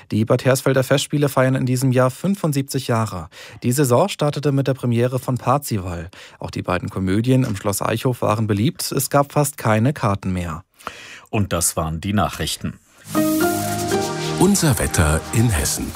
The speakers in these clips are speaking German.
Die Bad Hersfelder Festspiele feiern in diesem Jahr 75 Jahre. Die Saison startete mit der Premiere von Parzival. Auch die beiden Komödien im Schloss Eichhof waren beliebt. Es gab fast keine Karten mehr. Und das waren die Nachrichten. Unser Wetter in Hessen.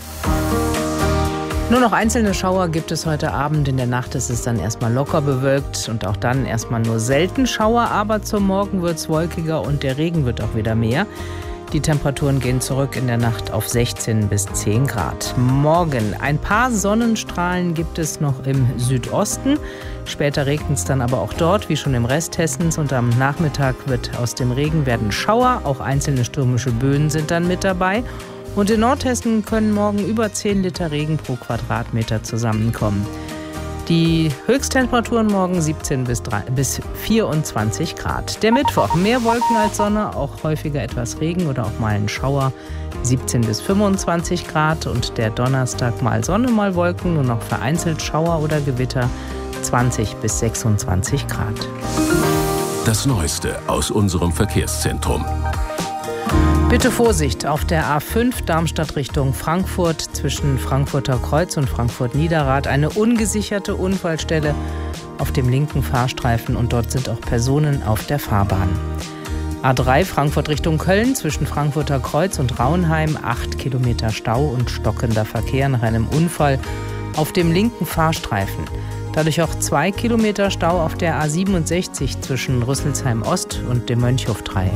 Nur noch einzelne Schauer gibt es heute Abend. In der Nacht ist es dann erstmal locker bewölkt und auch dann erstmal nur selten Schauer. Aber zum Morgen wird es wolkiger und der Regen wird auch wieder mehr. Die Temperaturen gehen zurück in der Nacht auf 16 bis 10 Grad. Morgen ein paar Sonnenstrahlen gibt es noch im Südosten. Später regnet es dann aber auch dort, wie schon im Rest Hessens. Und am Nachmittag wird aus dem Regen werden Schauer. Auch einzelne stürmische Böen sind dann mit dabei. Und in Nordhessen können morgen über 10 Liter Regen pro Quadratmeter zusammenkommen. Die Höchsttemperaturen morgen 17 bis 24 Grad. Der Mittwoch, mehr Wolken als Sonne, auch häufiger etwas Regen oder auch mal ein Schauer, 17 bis 25 Grad. Und der Donnerstag mal Sonne, mal Wolken, nur noch vereinzelt Schauer oder Gewitter, 20 bis 26 Grad. Das Neueste aus unserem Verkehrszentrum. Bitte Vorsicht auf der A5 Darmstadt Richtung Frankfurt zwischen Frankfurter Kreuz und Frankfurt-Niederrad. Eine ungesicherte Unfallstelle auf dem linken Fahrstreifen und dort sind auch Personen auf der Fahrbahn. A3 Frankfurt Richtung Köln zwischen Frankfurter Kreuz und Raunheim. 8 Kilometer Stau und stockender Verkehr nach einem Unfall auf dem linken Fahrstreifen. Dadurch auch 2 Kilometer Stau auf der A67 zwischen Rüsselsheim Ost und dem Mönchhof-Dreieck.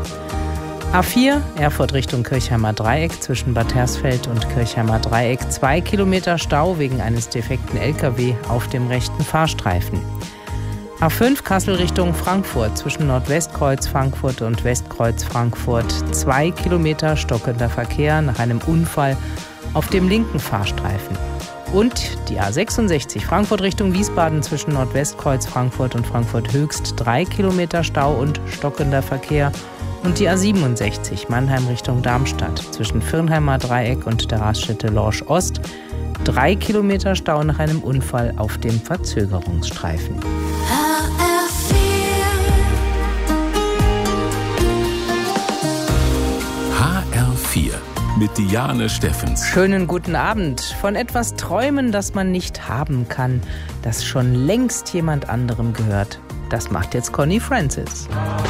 A4 Erfurt Richtung Kirchheimer Dreieck zwischen Bad Hersfeld und Kirchheimer Dreieck. 2 Kilometer Stau wegen eines defekten LKW auf dem rechten Fahrstreifen. A5 Kassel Richtung Frankfurt zwischen Nordwestkreuz Frankfurt und Westkreuz Frankfurt. 2 Kilometer stockender Verkehr nach einem Unfall auf dem linken Fahrstreifen. Und die A66 Frankfurt Richtung Wiesbaden zwischen Nordwestkreuz Frankfurt und Frankfurt Höchst. 3 Kilometer Stau und stockender Verkehr. Und die A67 Mannheim Richtung Darmstadt zwischen Firnheimer Dreieck und der Raststätte Lorsch Ost. 3 Kilometer Stau nach einem Unfall auf dem Verzögerungsstreifen. HR4 mit Diane Steffens. Schönen guten Abend. Von etwas träumen, das man nicht haben kann, das schon längst jemand anderem gehört. Das macht jetzt Connie Francis.